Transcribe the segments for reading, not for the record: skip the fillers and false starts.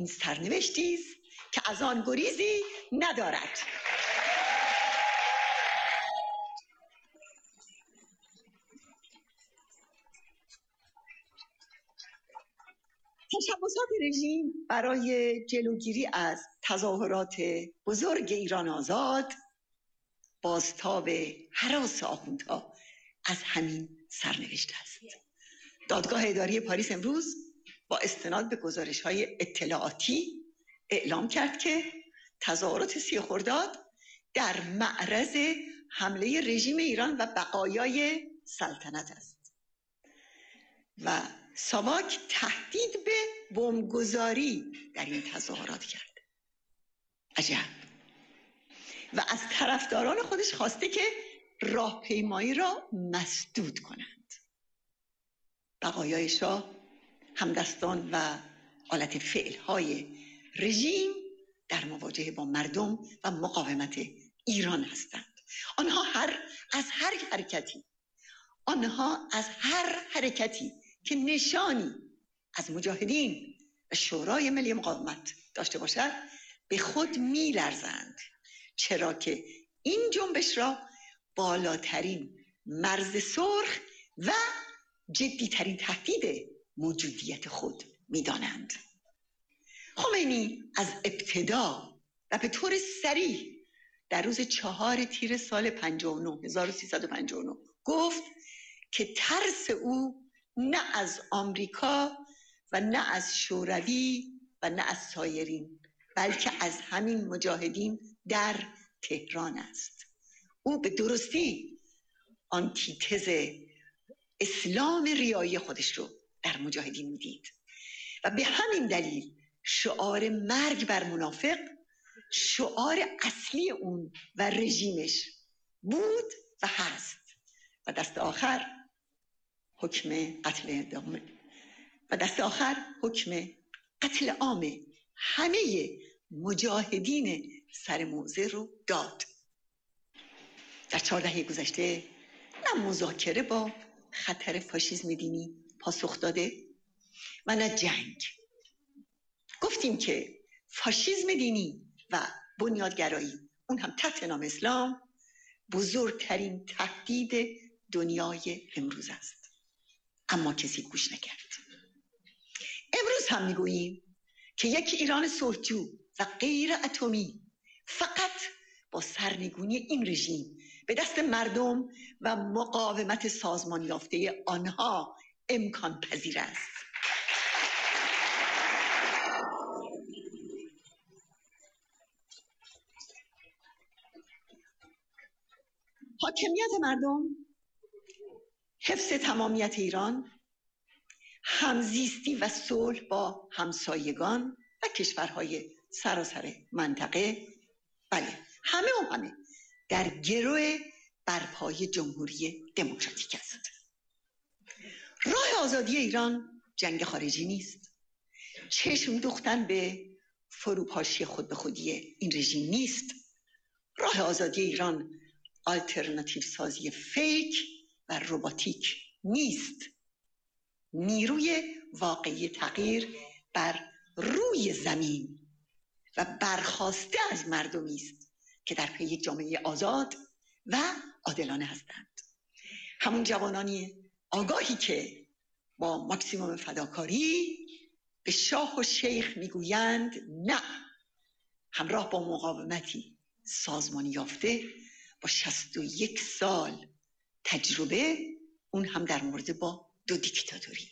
این سرنوشتی است که از آن گریزی ندارد. تشبسات رژیم برای جلوگیری از تظاهرات بزرگ ایران آزاد، بازتاب هراس آخوندها از همین سرنوشت است. دادگاه اداری پاریس امروز با استناد به گزارش‌های اطلاعاتی اعلام کرد که تظاهرات 30 خرداد در معرض حمله رژیم ایران و بقایای سلطنت است و ساواک تهدید به بمبگذاری در این تظاهرات کرد. عجب. و از طرفداران خودش خواسته که راهپیمایی را مسدود کنند. بقایای شاه همدستان و آلت فعلهای رژیم در مواجهه با مردم و مقاومت ایران هستند. آنها از هر حرکتی که نشانی از مجاهدین و شورای ملی مقاومت داشته باشد به خود می‌لرزند، چرا که این جنبش را بالاترین مرز سرخ و جدیترین تهدید موجودیت خود می‌دانند. خمینی از ابتدا و به طور صریح در روز 4 تیر سال 1359 گفت که ترس او نه از آمریکا و نه از شوروی و نه از سایرین، بلکه از همین مجاهدین در تهران است. او به درستی آنتیتز اسلام ریایی خودش رو در مجاهدین میدید و به همین دلیل شعار مرگ بر منافق شعار اصلی اون و رژیمش بود و هست و دست آخر حکم قتل عام همه مجاهدین سر موضع رو داد. در 4 دهه گذشته نه مذاکره با خطر فاشیسم دینی پاسخ داده و نه جنگ. گفتیم که فاشیسم دینی و بنیادگرایی، اون هم تحت نام اسلام، بزرگترین تهدید دنیای امروز است، اما کسی گوش نکرد. امروز هم میگوییم که یک ایران صلحجو و غیر اتمی فقط با سرنگونی این رژیم به دست مردم و مقاومت سازمان یافته آنها امکان پذیر است. حاکمیت مردم، حفظ تمامیت ایران، همزیستی و صلح با همسایگان و کشورهای سراسر منطقه، بله همه در گرو برپای جمهوری دموکراتیک است. راه آزادی ایران جنگ خارجی نیست. چشم دوختن به فروپاشی خود به خودی این رژیم نیست. راه آزادی ایران آلترناتیو سازی فیک و رباتیک نیست. نیروی واقعی تغییر بر روی زمین و برخاسته از مردمی است که در پی یک جامعه آزاد و عادلانه هستند. همون جوانانی آگاهی که با ماکسیموم فداکاری به شاه و شیخ میگویند نه، همراه با مقاومتی سازمانی یافته با 61 سال تجربه، اون هم در مورد با 2 دیکتاتوری.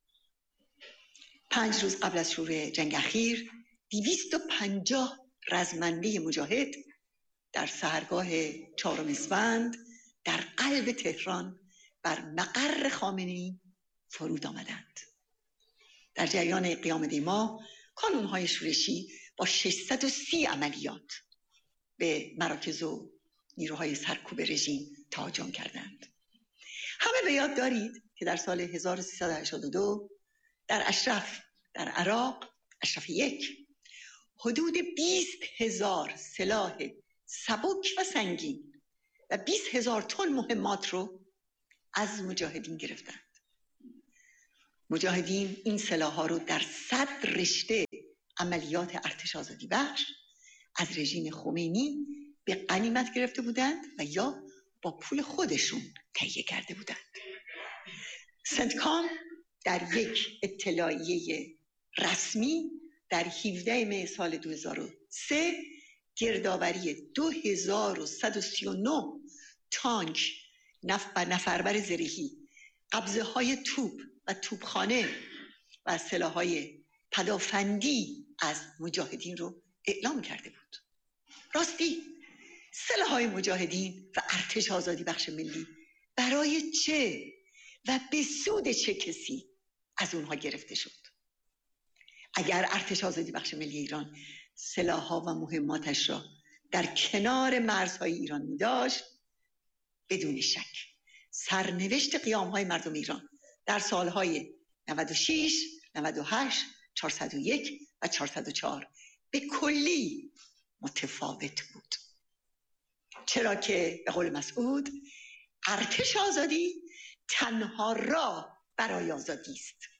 5 روز قبل از شروع جنگ اخیر 250 رزمنده مجاهد در سحرگاه 4 اسفند در قلب تهران بر مقر خامنه‌ای فرود آمدند. در جریان قیام دیما کانون‌های شورشی با 630 عملیات به مراکز و نیروهای سرکوب رژیم تهاجم کردند. همه به یاد دارید که در سال 1382 در اشرف در عراق، اشرف 1، حدود 20,000 سلاح سبک و سنگین و 20,000 تن مهمات رو از مجاهدین گرفتند. مجاهدین این سلاح‌ها رو در 100 رشته عملیات ارتش آزادی بخش از رژیم خمینی به غنیمت گرفته بودند و یا با پول خودشون تهیه کرده بودند. سنتکام در یک اطلاعیه رسمی در 17 می سال 2003 گردآوری 2139 تانک نفربر زرهی، قبضه های توپ و توپخانه و سلاح‌های پدافندی از مجاهدین رو اعلام کرده بود. راستی سلاح‌های مجاهدین و ارتش آزادی بخش ملی برای چه و به سود چه کسی از اونها گرفته شد؟ اگر ارتش آزادی بخش ملی ایران سلاح‌ها و مهماتش را در کنار مرزهای ایران می داشت، بدون شک سرنوشت قیام‌های مردم ایران در سالهای 96 98 401 و 404 به کلی متفاوت بود. چرا که به قول مسعود ارتش آزادی تنها راه برای آزادی است.